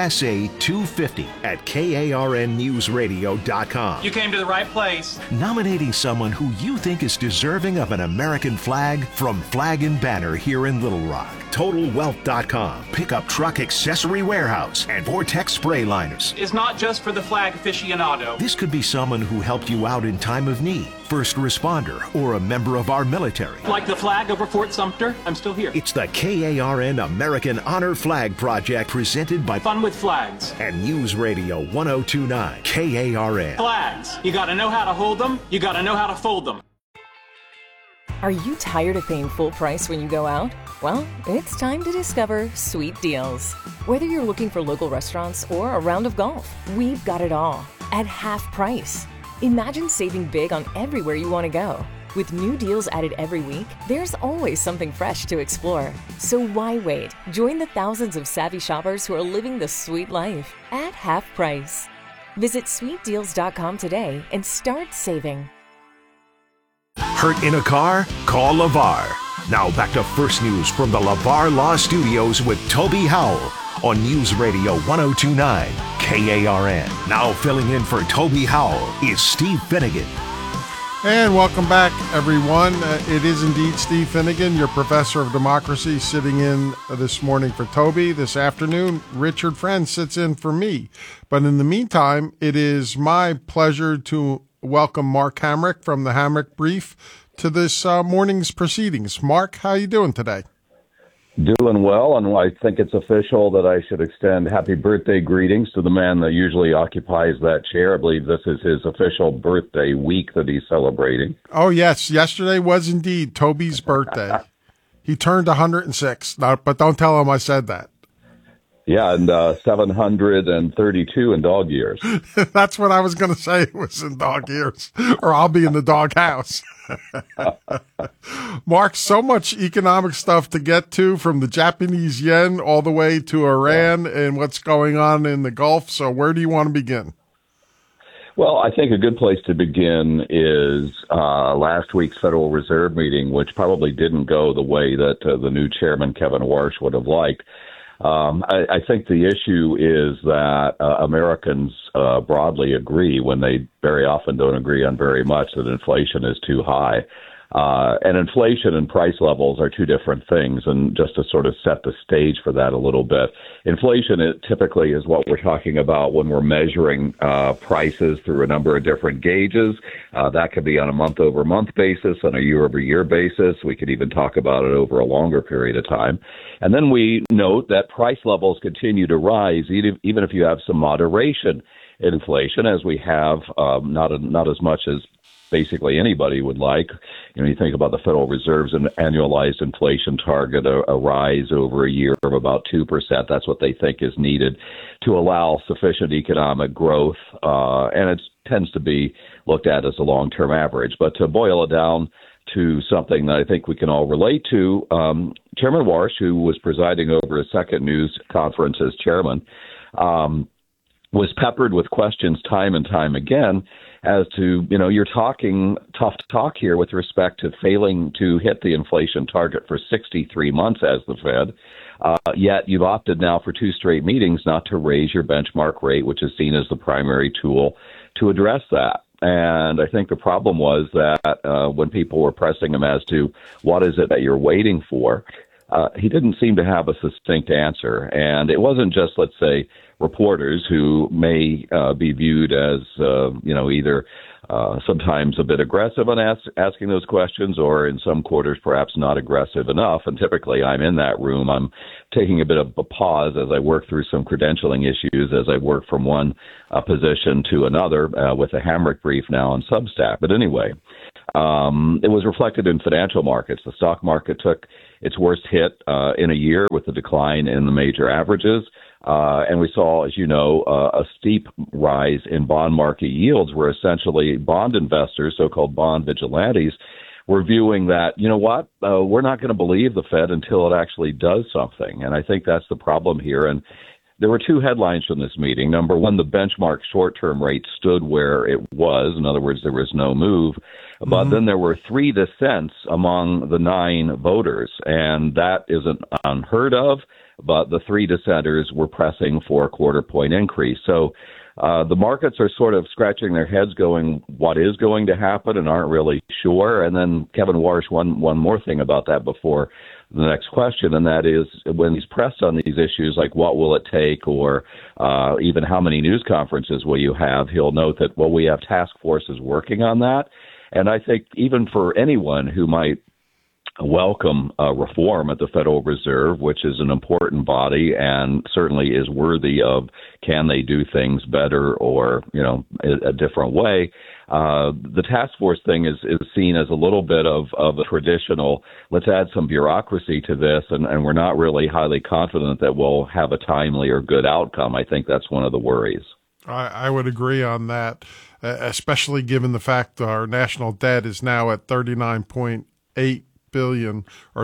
USA250@KARNnewsradio.com. You came to the right place. Nominating someone who you think is deserving of an American flag from Flag and Banner here in Little Rock. TotalWealth.com, Pickup Truck Accessory Warehouse, and Vortex Spray Liners. Is not just for the flag aficionado. This could be someone who helped you out in time of need, first responder, or a member of our military. Like the flag over Fort Sumter, I'm still here. It's the KARN American Honor Flag Project presented by Fun with Flags and News Radio 1029 KARN. Flags. You gotta know how to hold them, you gotta know how to fold them. Are you tired of paying full price when you go out? Well, it's time to discover Sweet Deals. Whether you're looking for local restaurants or a round of golf, we've got it all at half price. Imagine saving big on everywhere you want to go. With new deals added every week, there's always something fresh to explore. So why wait? Join the thousands of savvy shoppers who are living the sweet life at half price. Visit sweetdeals.com today and start saving. Hurt in a car? Call LeVar. Now back to First News from the LeVar Law Studios with Toby Howell on News Radio 1029 KARN. Now filling in for Toby Howell is Steve Finnegan. And welcome back, everyone. It is indeed Steve Finnegan, your professor of democracy, sitting in this morning for Toby. This afternoon, Richard Friend sits in for me. But in the meantime, it is my pleasure to welcome Mark Hamrick from the Hamrick Brief to this morning's proceedings. Mark, how are you doing today? Doing well, and I think it's official that I should extend happy birthday greetings to the man that usually occupies that chair. I believe this is his official birthday week that he's celebrating. Oh, yes. Yesterday was indeed Toby's birthday. He turned 106, but don't tell him I said that. Yeah, and 732 in dog years. That's what I was going to say. It was in dog years, or I'll be in the dog house. Mark, so much economic stuff to get to, from the Japanese yen all the way to Iran and what's going on in the Gulf. So where do you want to begin? Well, I think a good place to begin is last week's Federal Reserve meeting, which probably didn't go the way that the new chairman, Kevin Warsh, would have liked. I think the issue is that Americans broadly agree, when they very often don't agree on very much, that inflation is too high. And inflation and price levels are two different things. And just to sort of set the stage for that a little bit, inflation typically is what we're talking about when we're measuring prices through a number of different gauges. That could be on a month-over-month basis, on a year-over-year basis. We could even talk about it over a longer period of time. And then we note that price levels continue to rise, even if you have some moderation in inflation, as we have, not as much as basically anybody would like. You think about the Federal Reserve's an annualized inflation target, a rise over a year of about 2%. That's what they think is needed to allow sufficient economic growth, and it tends to be looked at as a long-term average. But to boil it down to something that I think we can all relate to, Chairman Warsh, who was presiding over a second news conference as chairman, was peppered with questions time and time again as to, you're talking tough talk here with respect to failing to hit the inflation target for 63 months as the Fed, yet you've opted now for 2 straight meetings not to raise your benchmark rate, which is seen as the primary tool to address that. And I think the problem was that when people were pressing him as to what is it that you're waiting for, he didn't seem to have a succinct answer. And it wasn't just, let's say, reporters who may be viewed as, either sometimes a bit aggressive on asking those questions, or in some quarters perhaps not aggressive enough. And typically I'm in that room. I'm taking a bit of a pause as I work through some credentialing issues, as I work from one position to another with a Hamrick brief now on Substack. But anyway, it was reflected in financial markets. The stock market took its worst hit in a year with the decline in the major averages. And we saw, as you know, a steep rise in bond market yields, where essentially bond investors, so-called bond vigilantes, were viewing that, we're not going to believe the Fed until it actually does something. And I think that's the problem here. And there were 2 headlines from this meeting. Number one, the benchmark short-term rate stood where it was. In other words, there was no move. But then there were 3 dissents among the 9 voters, and that isn't unheard of. But the 3 dissenters were pressing for a quarter-point increase. So the markets are sort of scratching their heads going, what is going to happen, and aren't really sure. And then Kevin Warsh, one more thing about that before the next question, and that is when he's pressed on these issues like what will it take, or even how many news conferences will you have, he'll note that, well, we have task forces working on that. And I think even for anyone who might welcome reform at the Federal Reserve, which is an important body and certainly is worthy of, can they do things better or, a different way? The task force thing is seen as a little bit of a traditional, let's add some bureaucracy to this, and we're not really highly confident that we'll have a timely or good outcome. I think that's one of the worries. I would agree on that, especially given the fact that our national debt is now at $39.8 billion, or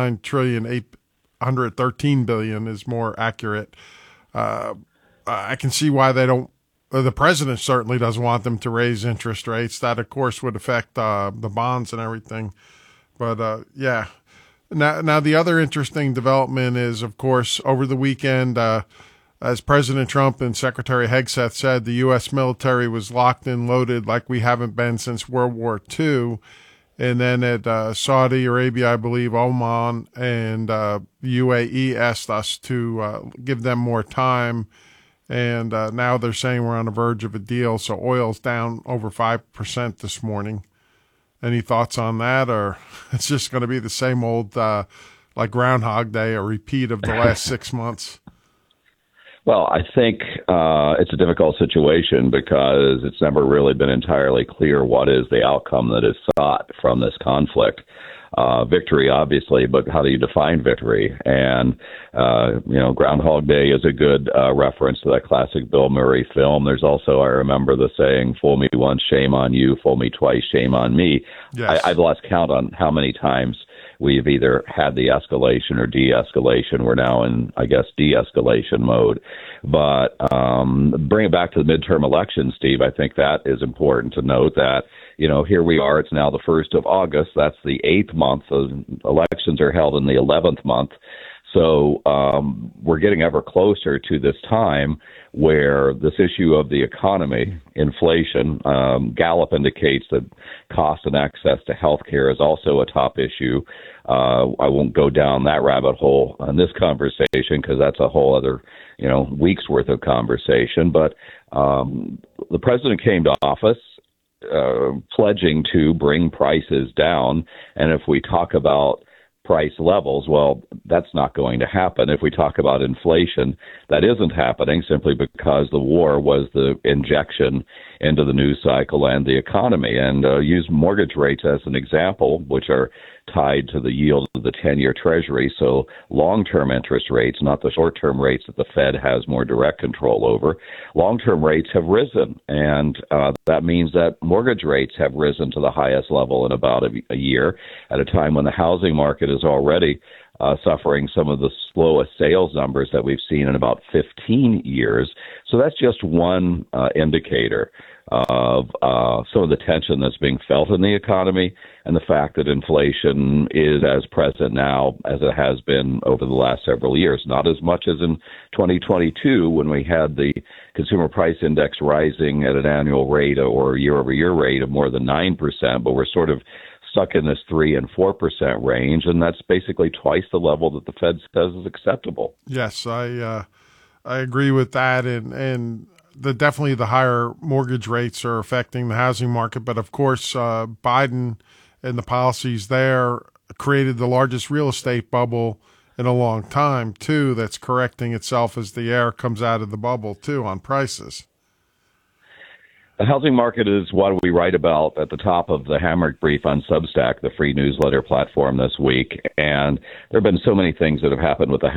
$39,813 billion is more accurate. I can see why they don't. The president certainly doesn't want them to raise interest rates. That, of course, would affect the bonds and everything. But yeah. Now the other interesting development is, of course, over the weekend, as President Trump and Secretary Hegseth said, the U.S. military was locked and loaded like we haven't been since World War II. And then at Saudi Arabia, I believe, Oman and UAE asked us to give them more time. And now they're saying we're on the verge of a deal. So oil's down over 5% this morning. Any thoughts on that? Or it's just going to be the same old, like Groundhog Day, a repeat of the last 6 months? Well, I think it's a difficult situation because it's never really been entirely clear what is the outcome that is sought from this conflict. Victory, obviously, but how do you define victory? And, Groundhog Day is a good reference to that classic Bill Murray film. There's also, I remember the saying, fool me once, shame on you, fool me twice, shame on me. Yes. I've lost count on how many times we've either had the escalation or de-escalation. We're now in, I guess, de-escalation mode. But bring it back to the midterm elections, Steve, I think that is important to note that, here we are. It's now the 1st of August. That's the 8th month. Elections are held in the 11th month. So we're getting ever closer to this time where this issue of the economy, inflation, Gallup indicates that cost and access to health care is also a top issue. I won't go down that rabbit hole in this conversation because that's a whole other, week's worth of conversation. But the president came to office pledging to bring prices down. And if we talk about price levels, well, that's not going to happen. If we talk about inflation, that isn't happening simply because the war was the injection into the news cycle and the economy. And use mortgage rates as an example, which are tied to the yield of the 10-year Treasury. So long-term interest rates, not the short-term rates that the Fed has more direct control over. Long-term rates have risen, and that means that mortgage rates have risen to the highest level in about a year at a time when the housing market is already suffering some of the slowest sales numbers that we've seen in about 15 years. So that's just one indicator of some of the tension that's being felt in the economy and the fact that inflation is as present now as it has been over the last several years. Not as much as in 2022 when we had the consumer price index rising at an annual rate or year-over-year rate of more than 9%, but we're sort of stuck in this 3 and 4% range, and that's basically twice the level that the Fed says is acceptable. Yes, I agree with that, and definitely the higher mortgage rates are affecting the housing market. But of course, Biden and the policies there created the largest real estate bubble in a long time too. That's correcting itself as the air comes out of the bubble too on prices. The housing market is what we write about at the top of the Hamrick Brief on Substack, the free newsletter platform this week. And there have been so many things that have happened with the